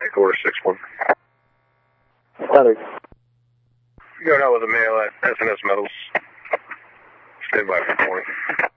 Take order 6-1. Leonard. Going out with a mail at SNS Metals. Stand by for 20.